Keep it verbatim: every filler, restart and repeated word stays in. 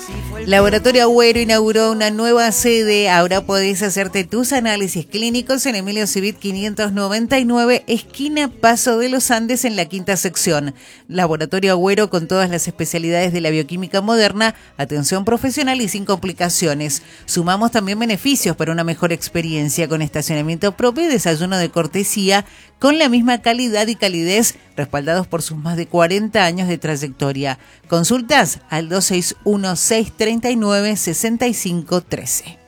Laboratorio Agüero inauguró una nueva sede. Ahora podés hacerte tus análisis clínicos en Emilio Civit quinientos noventa y nueve, esquina Paso de los Andes, en la quinta sección. Laboratorio Agüero, con todas las especialidades de la bioquímica moderna, atención profesional y sin complicaciones. Sumamos también beneficios para una mejor experiencia, con estacionamiento propio y desayuno de cortesía, con la misma calidad y calidez, respaldados por sus más de cuarenta años de trayectoria. Consultas al dos seis uno, seis tres nueve, seis cinco uno tres.